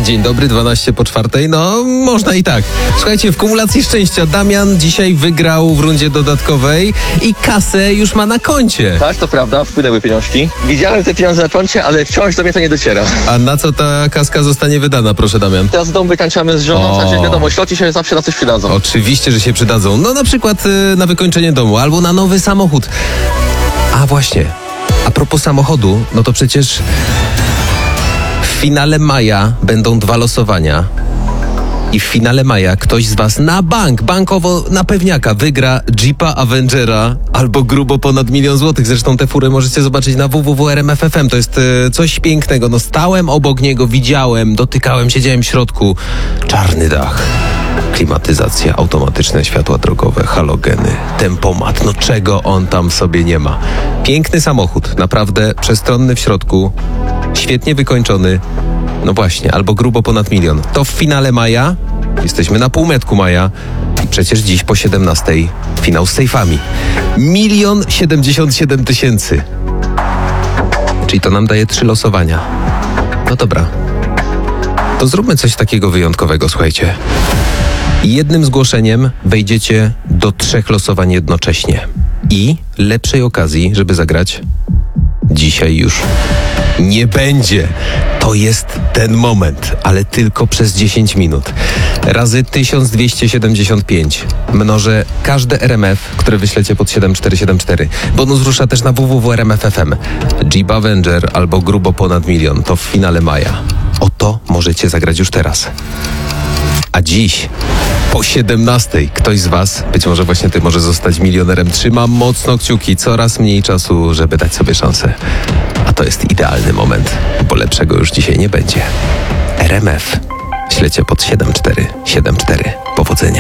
Dzień dobry, 12 po czwartej. No, można i tak. Słuchajcie, w kumulacji szczęścia Damian dzisiaj wygrał w rundzie dodatkowej i kasę już ma na koncie. Tak, to prawda, wpłynęły pieniążki. Widziałem te pieniądze na koncie, ale wciąż do mnie to nie dociera. A na co ta kaska zostanie wydana, proszę Damian? Teraz w domu wytańczamy z żoną, znaczy wiadomo, środki się zawsze na coś przydadzą. Oczywiście, że się przydadzą. No na przykład na wykończenie domu albo na nowy samochód. A właśnie, a propos samochodu, no to przecież w finale maja będą 2 losowania. I w finale maja ktoś z was na bankowo na pewniaka wygra Jeepa Avengera albo grubo ponad 1 000 000 złotych. Zresztą te fury możecie zobaczyć na www.rmf.fm. To jest coś pięknego. No stałem obok niego, widziałem, dotykałem, siedziałem w środku. Czarny dach, klimatyzacja, automatyczne światła drogowe, halogeny, tempomat. No czego on tam sobie nie ma. Piękny samochód, naprawdę przestronny w środku, świetnie wykończony. No właśnie, albo grubo ponad 1 000 000. To w finale maja. Jesteśmy na półmetku maja. I przecież dziś po 17:00 finał z sejfami. 1 077 000. Czyli to nam daje 3 losowania. No dobra. To zróbmy coś takiego wyjątkowego, słuchajcie. Jednym zgłoszeniem wejdziecie do 3 losowań jednocześnie. I lepszej okazji, żeby zagrać, dzisiaj już nie będzie. To jest ten moment, ale tylko przez 10 minut. Razy 1275 mnożę każde RMF, które wyślecie pod 7474. Bonus rusza też na www.rmf.fm. Jeep Avenger albo grubo ponad 1 000 000. To w finale maja. O to możecie zagrać już teraz. A dziś po 17:00 ktoś z was, być może właśnie ty, może zostać milionerem. Trzymam mocno kciuki, coraz mniej czasu, żeby dać sobie szansę. A to jest idealny moment, bo lepszego już dzisiaj nie będzie. RMF. Ślecie pod 74.